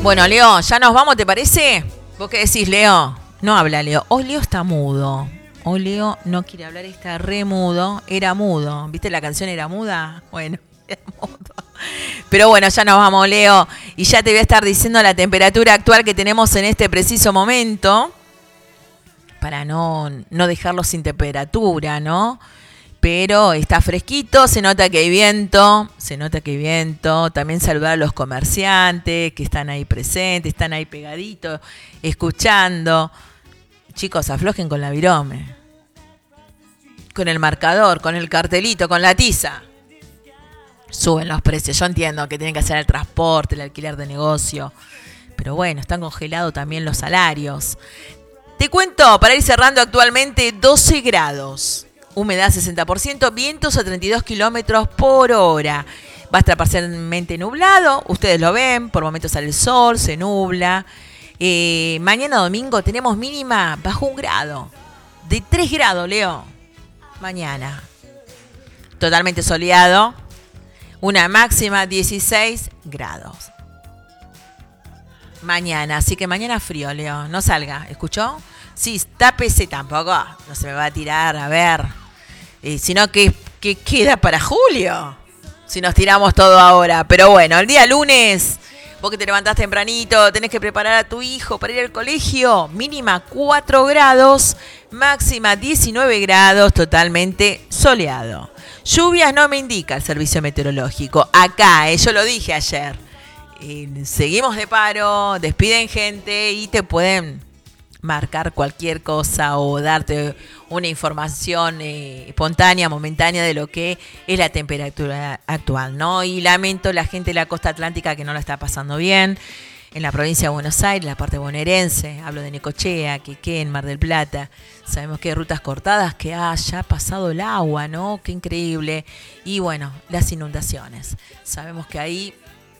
Bueno, Leo, ya nos vamos, ¿te parece? ¿Vos qué decís, Leo? No habla Leo. Hoy Leo está mudo. Hoy Leo no quiere hablar, está re mudo. Era mudo. ¿Viste la canción Era Muda? Bueno, era mudo. Pero bueno, ya nos vamos, Leo. Y ya te voy a estar diciendo la temperatura actual que tenemos en este preciso momento. Para no dejarlo sin temperatura, ¿no? Pero está fresquito, se nota que hay viento, también saludar a los comerciantes que están ahí presentes, están ahí pegaditos, escuchando. Chicos, aflojen con la virome, con el marcador, con el cartelito, con la tiza. Suben los precios, yo entiendo que tienen que hacer el transporte, el alquiler de negocio, pero bueno, están congelados también los salarios. Te cuento, para ir cerrando, actualmente 12 grados. Humedad 60%, vientos a 32 kilómetros por hora. Va a estar parcialmente nublado, ustedes lo ven, por momentos sale el sol, se nubla. Mañana domingo tenemos mínima bajo 1 grado, de 3 grados, Leo. Mañana. Totalmente soleado, una máxima 16 grados. Mañana, así que mañana frío, Leo, no salga, ¿escuchó? Sí, tápese tampoco, no se me va a tirar, a ver. Sino que queda para julio, si nos tiramos todo ahora. Pero bueno, el día lunes, vos que te levantás tempranito, tenés que preparar a tu hijo para ir al colegio. Mínima 4 grados, máxima 19 grados, totalmente soleado. Lluvias no me indica el servicio meteorológico. Acá, yo lo dije ayer, seguimos de paro, despiden gente y te pueden marcar cualquier cosa o darte una información espontánea, momentánea de lo que es la temperatura actual, ¿no? Y lamento la gente de la costa atlántica que no la está pasando bien, en la provincia de Buenos Aires, la parte bonaerense, hablo de Necochea, Quequén, Mar del Plata. Sabemos que hay rutas cortadas, que ya ha pasado el agua, ¿no? Qué increíble. Y bueno, las inundaciones. Sabemos que ahí,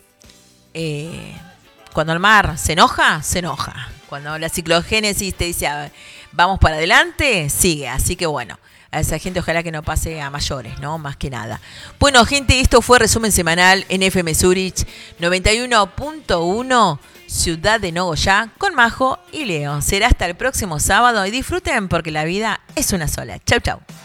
cuando el mar se enoja, se enoja. Cuando la ciclogénesis te dice vamos para adelante, sigue. Así que bueno, a esa gente ojalá que no pase a mayores, ¿no? Más que nada. Bueno, gente, esto fue resumen semanal en FM Zurich 91.1, Ciudad de Nogoyá, con Majo y Leo. Será hasta el próximo sábado y disfruten porque la vida es una sola. Chau, chau.